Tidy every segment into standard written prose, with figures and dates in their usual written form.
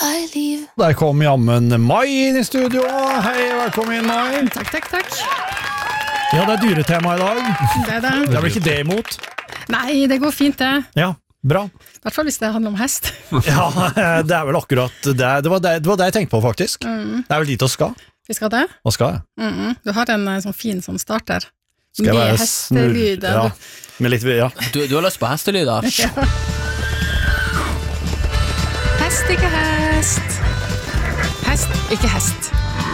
Der kom jammen Mai inn I studio. Hei, velkommen inn, Mai. Takk. Ja, det dyretema I dag. Det det. Det blir ikke det imot. Nei, det går fint det. Ja, bra. I hvert fall hvis det handler om hest. Ja, det vel akkurat det. Det var det jeg tenkte på, faktisk. Det vel dit å skal. Vi skal det? Hva skal jeg? Du har en sånn fin sånn starter. Skal jeg Med være hestelyd. Ja, med litt, ja. Du har lyst på hestelyder? Ja. Hest, ikke hest. Hest, ikke hest.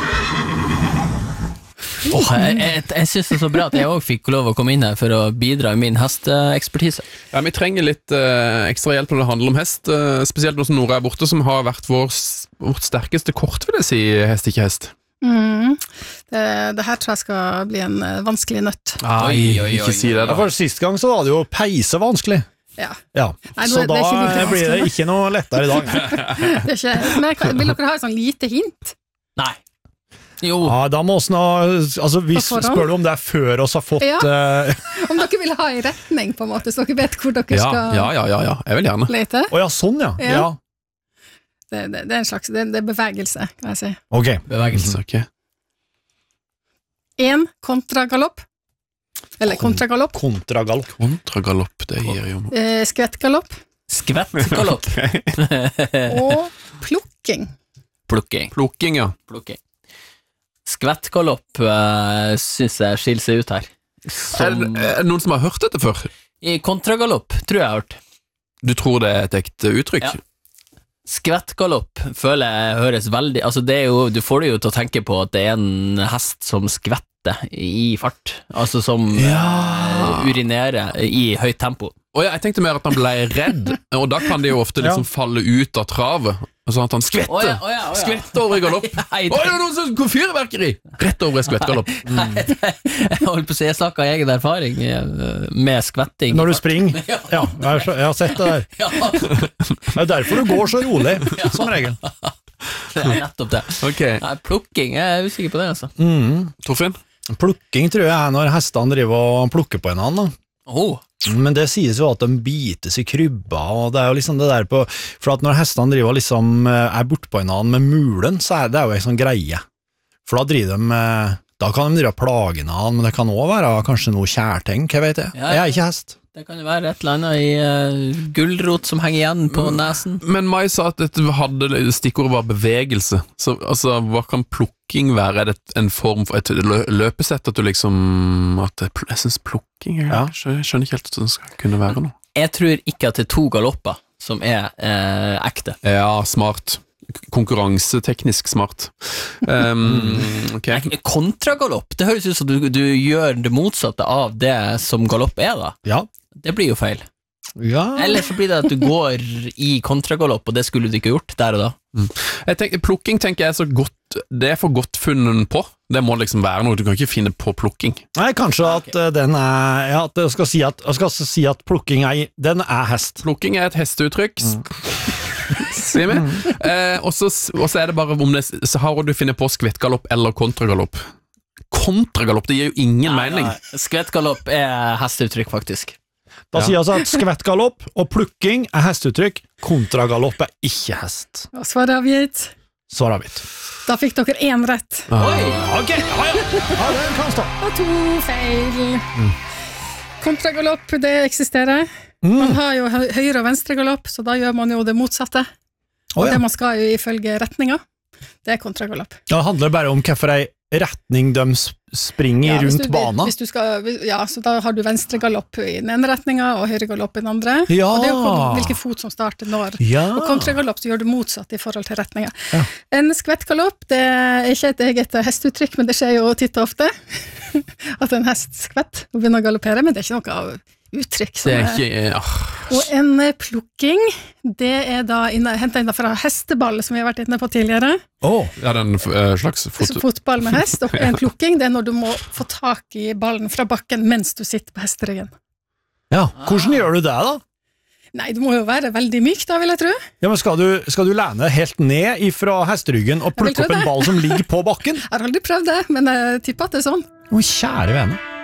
Jeg synes det så bra at jeg også fikk lov å komme inn her for å bidra I min hesteekspertise. Ja, vi trenger litt ekstra hjelp når det handler om hest, spesielt nå som Nora borte, som har vært vårt sterkeste kort, vil jeg si, hest, ikke hest. Det her tror jeg skal bli en vanskelig nøtt. Ikke si det da. For sist gang så var det jo peise vanskelig. Ja. Så Nei, det er da ikke like blir det vanskelig. ikke noe lettere I dag. Det er ikke, men vil dere ha et sånn lite hint? Nei. Jo. Ja, da må vi altså, vi spør du om det før oss har fått Ja. Om dere vil ha en retning på en måte, så dere vet hvor dere skal Ja, jeg vil gjerne. lete. Å ja, sånn ja. Ja. Det er en slags, det er bevegelse, kan jeg si. Ok. Bevegelse. Okay. En kontragalopp. Eller kontragalopp. Kontragalopp. Kontragalopp, det gir jo Skvettgalopp. Skvettgalopp. Og plukking. Plukking. Plukking, ja. Plukking. Skvettgalopp synes jeg skiller seg ut her. Er det noen som har hørt dette før? I kontragalopp, tror jeg har hørt. Du tror det er et ekte uttrykk? Ja. Skvettgalopp føler jeg høres veldig, altså det er jo, du får det jo til å tenke på at det er en hest som skvetter I fart, altså som urinerer I høyt tempo. Og jeg tenkte mer at han ble redd, og da kan det jo ofte liksom falle ut av travet, og sånn at han skvetter, skvetter over I galopp. Det er noen som går fyrverkeri! Rett over I skvettgalopp. Jeg holdt på å si, jeg snakket av egen erfaring med skvetting. Når du springer. Ja, jeg har sett det der. Det derfor du går så rolig, som regel. Det nettopp det. Ok. Nei, plukking, jeg usikker på det altså. Torfinn? Plukking tror jeg når hestene driver og plukker på en annen. Men det sies jo at de bites I krybba, og det jo liksom det der på, for at når hestene driver liksom bort på en annen med mulen, så det jo en sånn greie. For da driver de, da kan de drive plage en annen, men det kan også være kanskje noe kjærting, hva vet jeg. Jeg ikke hest. Det kan jo være et eller annet I gullrot som henger igjen på nesen. Men Mai sa at dette stikkordet var bevegelse, så altså, hva kan plukking være? Er det en form for et løpesett at du liksom, jeg synes plukking, jeg skjønner ikke helt at det skal kunne være noe. Jeg tror ikke at det 2 galopper som ekte. Ja, smart. Konkurranseteknisk smart. Okay. Kontragalopp, det høres ut som du gjør det motsatte av det som galopp da. Ja. Det blir jo feil. Ja. Eller så blir det at du går I kontragalopp, og det skulle du ikke gjort der og da. Plukking tenker jeg så godt, det for godt funnet på. Det må liksom være noe, du kan ikke finne på plukking. Nei, kanskje at den ja, at jeg skal si at plukking den hest. Plukking et hesteuttrykk. Sier vi. Og så det bare om det, så har du finnet på skvettgalopp eller kontragalopp. Kontragalopp, det gir jo ingen mening. Skvettgalopp hesteuttrykk faktisk. Da sier jeg altså at skvettgalopp og plukking hesteuttrykk, kontragalopp ikke hest. Og svaret avgitt. Svar avgitt. Da fikk dere 1 rett. Oi, ok, ja, det kan stå. Og 2 feil. Kontragalopp, det eksisterer. Man har jo høyre og venstre galopp, så da gjør man jo det motsatte. Og det man skal jo ifølge retninga, det kontragalopp. Det handler bare om hvorfor en retning de springer rundt banen. Hvis du skal, ja, så da har du venstre galopp I den ene retninga, og høyre galopp I den andre. Ja. Og det jo hvilken fot som starter når. Ja. Og kontragalopp så gjør du motsatt I forhold til retninga. Ja. En skvettgalopp, det ikke et eget hestuttrykk, men det skjer jo titt og ofte. At en hest skvett og begynner å galoppere, men det ikke noe av uttrykk som ikke, Og en plukking, det da hentet inn fra hesteball som vi har vært inne på tidligere. Ja, den slags fotball med hest, og en plukking, det når du må få tak I ballen fra bakken mens du sitter på hesteryggen. Ja, hvordan gjør du det da? Nei, du må jo være veldig myk da, vil jeg tro. Ja, men skal du lene helt ned fra hesteryggen og plukke opp en ball som ligger på bakken? Jeg har aldri prøvd det, men jeg tipper at det sånn. Å, kjære vene.